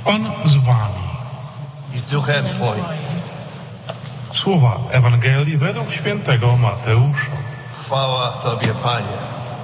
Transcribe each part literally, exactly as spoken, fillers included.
Pan z wami. I z duchem Twoim. Słowa Ewangelii według świętego Mateusza. Chwała Tobie, Panie.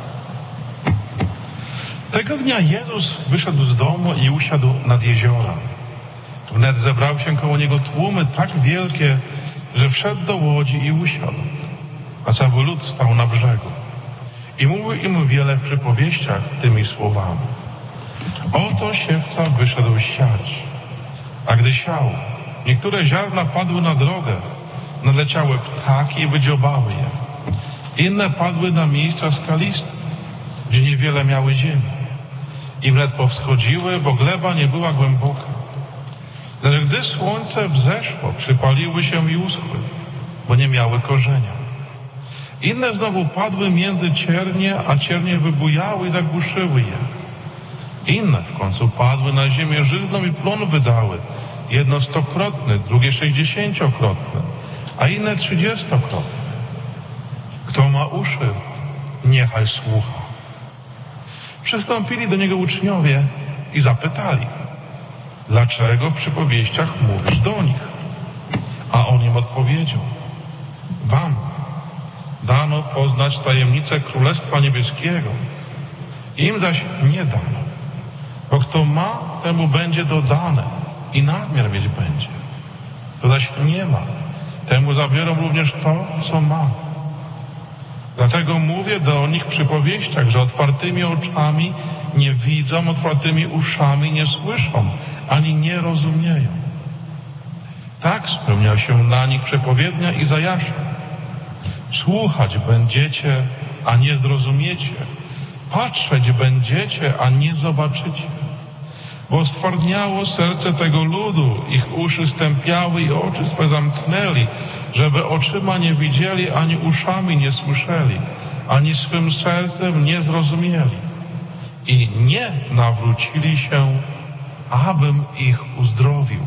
Tego dnia Jezus wyszedł z domu i usiadł nad jeziora. Wnet zebrały się koło Niego tłumy tak wielkie, że wszedł do łodzi i usiadł, a cały lud stał na brzegu. I mówił im wiele w przypowieściach tymi słowami. Oto siewca wyszedł siać, a gdy siał, niektóre ziarna padły na drogę, naleciały ptaki i wydziobały je. Inne padły na miejsca skaliste, gdzie niewiele miały ziemi. I wnet powschodziły, bo gleba nie była głęboka. Lecz gdy słońce wzeszło, przypaliły się i uschły, bo nie miały korzenia. Inne znowu padły między ciernie, a ciernie wybujały i zagłuszyły je. Inne w końcu padły na ziemię żyzną i plon wydały, jedno stokrotny, drugie sześćdziesięciokrotne, a inne trzydziestokrotne. Kto ma uszy, niechaj słucha. Przystąpili do Niego uczniowie i zapytali, dlaczego w przypowieściach mówisz do nich? A On im odpowiedział, wam dano poznać tajemnicę Królestwa Niebieskiego, im zaś nie dano, bo kto ma, temu będzie dodane i nadmiar mieć będzie. Kto zaś nie ma, temu zabiorą również to, co ma. Dlatego mówię do nich w przypowieściach, że otwartymi oczami nie widzą, otwartymi uszami nie słyszą, ani nie rozumieją. Tak spełnia się na nich przepowiednia Izajasza. Słuchać będziecie, a nie zrozumiecie. Patrzeć będziecie, a nie zobaczycie. Bo stwardniało serce tego ludu, ich uszy stępiały i oczy swe zamknęli, żeby oczyma nie widzieli, ani uszami nie słyszeli, ani swym sercem nie zrozumieli. I nie nawrócili się, abym ich uzdrowił.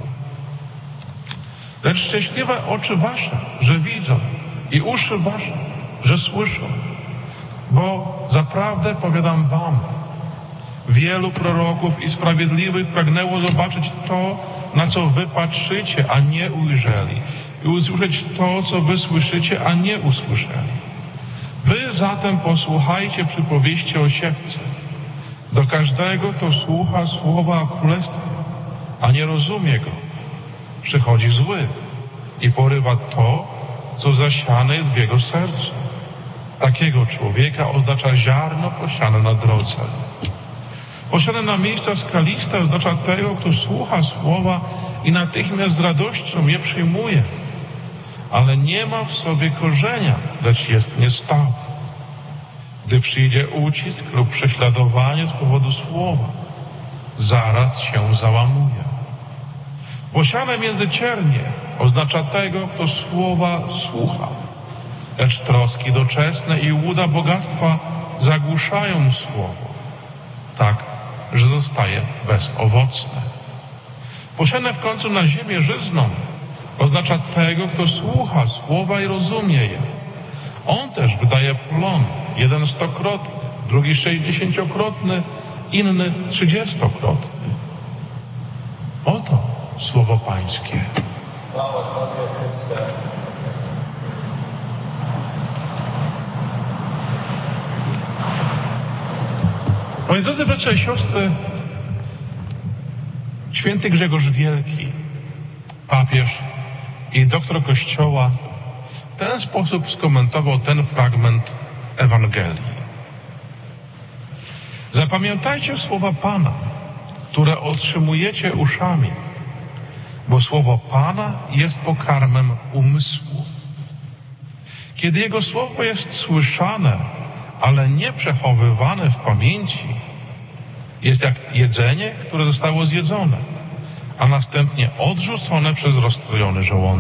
Lecz szczęśliwe oczy wasze, że widzą, i uszy wasze, że słyszą. Bo zaprawdę powiadam wam, wielu proroków i sprawiedliwych pragnęło zobaczyć to, na co wy patrzycie, a nie ujrzeli, i usłyszeć to, co wy słyszycie, a nie usłyszeli. Wy zatem posłuchajcie przypowieści o siewcy. Do każdego, kto słucha słowa o królestwie, a nie rozumie go, przychodzi zły i porywa to, co zasiane jest w jego sercu. Takiego człowieka oznacza ziarno posiane na drodze. Posiane na miejsca skaliste oznacza tego, kto słucha słowa i natychmiast z radością je przyjmuje, ale nie ma w sobie korzenia, lecz jest niestały. Gdy przyjdzie ucisk lub prześladowanie z powodu słowa, zaraz się załamuje. Posiane między ciernie oznacza tego, kto słowa słucha, lecz troski doczesne i łuda bogactwa zagłuszają słowo, tak, że zostaje bezowocne. Posiane w końcu na ziemię żyzną oznacza tego, kto słucha słowa i rozumie je. On też wydaje plon, jeden stokrotny, drugi sześćdziesięciokrotny, inny trzydziestokrotny. Oto słowo Pańskie. Chwała Tobie, Chryste. Moi drodzy bracia i siostry, święty Grzegorz Wielki, papież i doktor Kościoła, w ten sposób skomentował ten fragment Ewangelii. Zapamiętajcie słowa Pana, które otrzymujecie uszami, bo słowo Pana jest pokarmem umysłu. Kiedy Jego słowo jest słyszane, ale nie przechowywane w pamięci, jest jak jedzenie, które zostało zjedzone, a następnie odrzucone przez rozstrojony żołądek.